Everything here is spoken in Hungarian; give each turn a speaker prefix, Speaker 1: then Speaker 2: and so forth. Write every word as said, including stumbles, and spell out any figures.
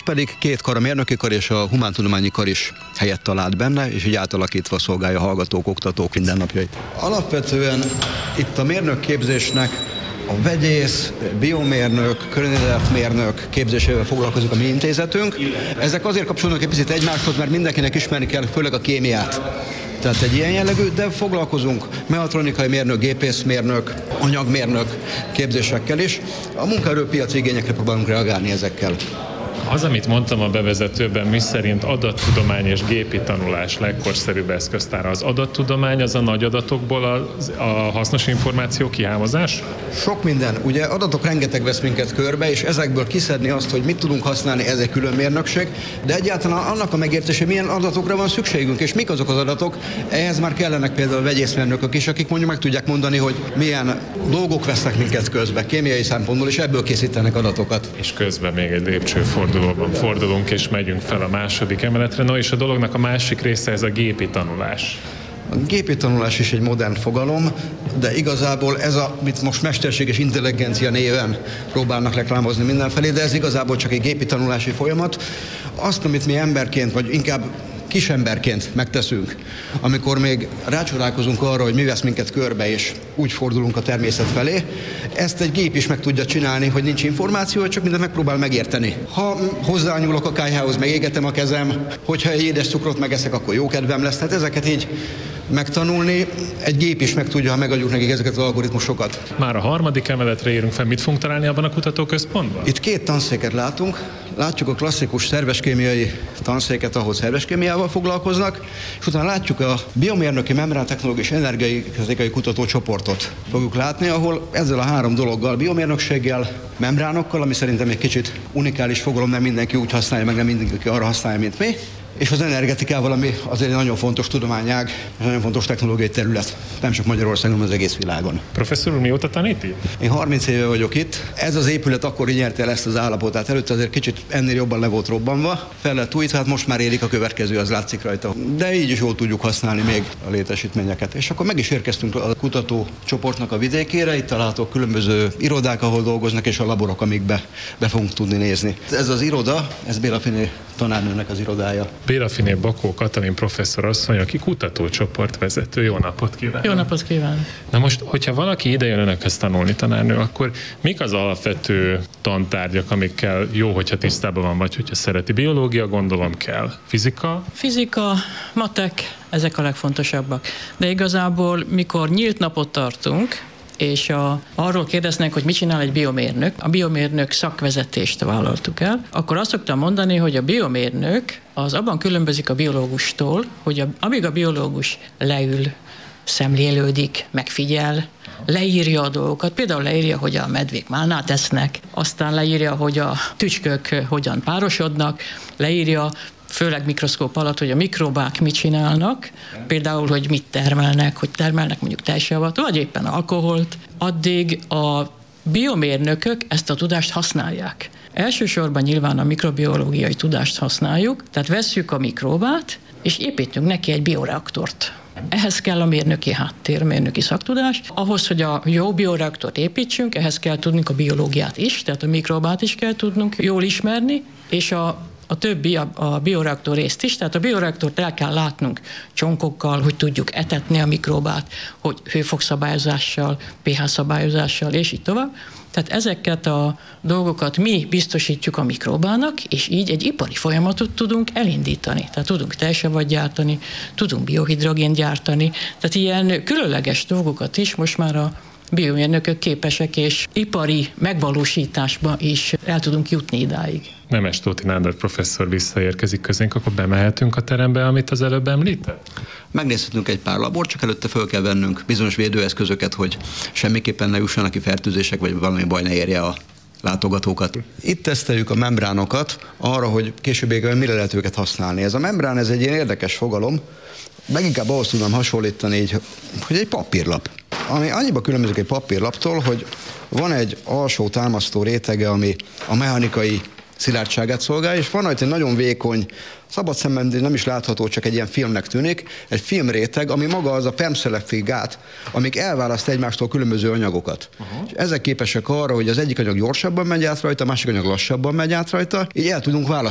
Speaker 1: Most pedig két kar, a mérnöki kar és a humántudományi kar is helyet talált benne, és így átalakítva szolgálja a hallgatók, oktatók mindennapjait. Alapvetően itt a mérnökképzésnek a vegyész, biomérnök, környezetmérnök képzésével foglalkozik a mi intézetünk. Ezek azért kapcsolódnak egy picit egymáshoz, mert mindenkinek ismerni kell, főleg a kémiát. Tehát egy ilyen jellegű, de foglalkozunk mechatronikai mérnök, gépészmérnök, anyagmérnök képzésekkel is. A munkaerőpiaci igényekre próbálunk reagálni ezekkel.
Speaker 2: Az, amit mondtam a bevezetőben, miszerint adattudomány és gépi tanulás legkorszerűbb eszköztára. Az adattudomány az a nagy adatokból a, a hasznos információ kihámozás?
Speaker 1: Sok minden. Ugye adatok rengeteg vesz minket körbe, és ezekből kiszedni azt, hogy mit tudunk használni, ez egy külön mérnökség, de egyáltalán annak a megértése, milyen adatokra van szükségünk, és mik azok az adatok, ehhez már kellenek például vegyészmérnökök is, akik mondjuk meg tudják mondani, hogy milyen dolgok vesznek minket közbe, kémiai szempontból, és ebből készítenek adatokat.
Speaker 2: És közben még egy lépcsőfordulóban fordulunk, és megyünk fel a második emeletre. No, és a dolognak a másik része ez a gépi tanulás.
Speaker 1: A gépi tanulás is egy modern fogalom, de igazából ez a, mit most mesterséges intelligencia néven próbálnak reklámozni mindenfelé, de ez igazából csak egy gépi tanulási folyamat. Azt, amit mi emberként, vagy inkább kisemberként megteszünk, amikor még rácsodálkozunk arra, hogy mi vesz minket körbe, és úgy fordulunk a természet felé, ezt egy gép is meg tudja csinálni, hogy nincs információ, csak mindent megpróbál megérteni. Ha hozzányúlok a kályhához, megégetem a kezem, hogyha egy édes cukrot megeszek, akkor jó kedvem lesz. Tehát ezeket így megtanulni, egy gép is meg tudja, ha megadjuk nekik ezeket az algoritmusokat.
Speaker 2: Már a harmadik emeletre érünk fel, mit fogunk találni abban a kutatóközpontban?
Speaker 1: Itt két tanszéket látunk. Látjuk a klasszikus szerveskémiai tanszéket, ahol szerveskémiával foglalkoznak, és utána látjuk a biomérnöki, membrántechnológiai és energiai kutatócsoportot fogjuk látni, ahol ezzel a három dologgal, biomérnökséggel, membránokkal, ami szerintem egy kicsit unikális fogalom, nem mindenki úgy használja, meg nem mindenki arra használja, mint mi, és az energetikával, ami azért egy nagyon fontos tudományág, egy nagyon fontos technológiai terület, nem csak Magyarországon, hanem az egész világon.
Speaker 2: Professzor úr, mióta tanít itt?
Speaker 1: Én harminc éve vagyok itt. Ez az épület akkor így nyerte el ezt az állapotát. Előtte azért kicsit ennél jobban le volt robbanva, fel lett újítva, hát most már érik a következő, az látszik rajta. De így is jól tudjuk használni még a létesítményeket. És akkor meg is érkeztünk a kutatócsoportnak a vidékére, itt találhatók különböző irodák, ahol dolgoznak, és a laborok, amikbe be fogunk tudni nézni. Ez az iroda, ez Béla Finé tanárnőnek az irodája.
Speaker 2: Béla Finé Bakó Katalin professzor asszony, aki kutatócsoport vezető. Jó napot kívánok!
Speaker 3: Jó napot kívánok!
Speaker 2: Na most, hogyha valaki ide jön önökhez tanulni, tanárnő, akkor mik az alapvető tantárgyak, amikkel jó, hogyha tisztában van, vagy hogyha szereti? Biológia, gondolom kell. Fizika?
Speaker 3: Fizika, matek, ezek a legfontosabbak. De igazából, mikor nyílt napot tartunk, és a, arról kérdeznek, hogy mit csinál egy biomérnök, a biomérnök szakvezetést vállaltuk el, akkor azt szoktam mondani, hogy a biomérnök az abban különbözik a biológustól, hogy a, amíg a biológus leül, szemlélődik, megfigyel, leírja a dolgokat, például leírja, hogy a medvék málnát esznek, aztán leírja, hogy a tücskök hogyan párosodnak, leírja, főleg mikroszkóp alatt, hogy a mikrobák mit csinálnak, például, hogy mit termelnek, hogy termelnek mondjuk tejsavat, vagy éppen alkoholt, addig a biomérnökök ezt a tudást használják. Elsősorban nyilván a mikrobiológiai tudást használjuk, tehát vesszük a mikróbát, és építünk neki egy bioreaktort. Ehhez kell a mérnöki háttér, mérnöki szaktudás. Ahhoz, hogy a jó bioreaktort építsünk, ehhez kell tudnunk a biológiát is, tehát a mikrobát is kell tudnunk jól ismerni, és a A többi, a, a bioreaktor részt is, tehát a bioreaktort el kell látnunk csonkokkal, hogy tudjuk etetni a mikróbát, hogy hőfokszabályozással, pH szabályozással, és így tovább. Tehát ezeket a dolgokat mi biztosítjuk a mikróbának, és így egy ipari folyamatot tudunk elindítani. Tehát tudunk tejsavat gyártani, tudunk biohidrogént gyártani, tehát ilyen különleges dolgokat is most már a biomérnökök képesek, és ipari megvalósításba is el tudunk jutni idáig.
Speaker 2: Nemes Tóth Nándor professzor visszaérkezik közénk, akkor bemehetünk a terembe, amit az előbb említett?
Speaker 1: Megnézhetünk egy pár labort, csak előtte föl kell vennünk bizonyos védőeszközöket, hogy semmiképpen ne jussanak ki fertőzések, vagy valami baj ne érje a látogatókat. Itt teszteljük a membránokat arra, hogy későbbiekben mire lehet őket használni. Ez a membrán, ez egy ilyen érdekes fogalom, leginkább ahhoz tudnám hasonlítani, így, hogy egy papírlap. Ami annyiba különbözik egy papírlaptól, hogy van egy alsó támasztó rétege, ami a mechanikai szilárdságát szolgálja, és van rajta egy nagyon vékony, szabad szemben nem is látható, csak egy ilyen filmnek tűnik, egy filmréteg, ami maga az a permszelektív gát, amik elválaszt egymástól különböző anyagokat. Uh-huh. És ezek képesek arra, hogy az egyik anyag gyorsabban megy át rajta, a másik anyag lassabban megy át rajta, így el tudunk választani